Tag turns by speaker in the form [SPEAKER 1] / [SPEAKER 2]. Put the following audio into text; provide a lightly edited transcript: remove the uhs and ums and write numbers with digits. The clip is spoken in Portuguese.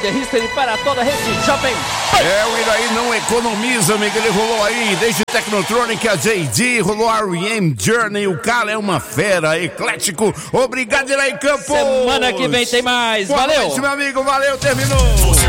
[SPEAKER 1] History para toda a rede Jovem.
[SPEAKER 2] O Iraí não economiza, amigo. Ele rolou aí, desde Technotronic a JD, rolou R.E.M. Journey. O cara é uma fera, eclético. Obrigado, Iraí Campos.
[SPEAKER 1] Semana que vem tem mais.
[SPEAKER 2] Boa
[SPEAKER 1] Valeu.
[SPEAKER 2] noite, meu amigo. Valeu, terminou.